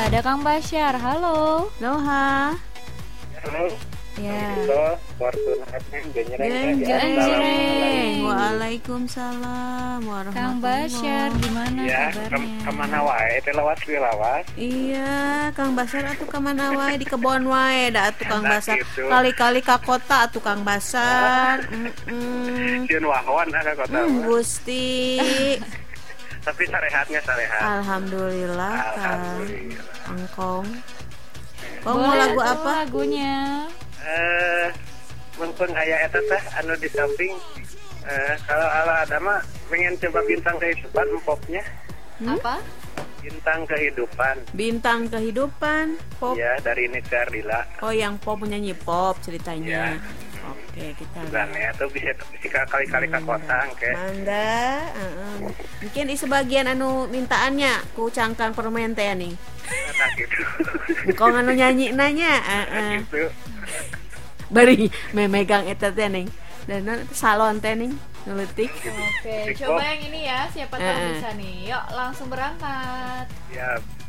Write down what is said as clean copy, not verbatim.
ada Kang Basyar. Halo. Loha. Halo. Ya. Genjreng. Waalaikumsalam warahmatullahi. Kang Basyar gimana Ya, kabarnya? kemana wae teh lawas. Iya, Kang Basar atuh ka mana wae di kebon wae da atuh Kang Nah, Basar. gitu. Kali-kali ka kota atuh Kang Basar. Sieun wahon ka kota. Gusti. Tapi sarehatnya sarehat. Alhamdulillah Kang. Alhamdulillah. Engkong. Kau mau Boleh lagu tuh apa? lagunya? Mumpung aya eta teh anu di samping. Kalau ala ada mah pengen coba bintang kehidupan popnya. Apa? Bintang kehidupan. Bintang kehidupan pop. Ya, dari Nita Ardila. Oh, yang pop penyanyi pop ceritanya. Ya. Oke, kita Bukannya tuh bisa kali-kali ke kota ke. Mangga, mungkin di sebagian anu mintaannya ku cangkang permen teh nih. Nah, gitu. Engkau anu nyanyi nanya, Gitu. bari memegang eta teh ning. Dan salon teh ning nuletik. Oke, coba yang ini ya, siapa tahu bisa nih. Yuk, langsung berangkat. Ya,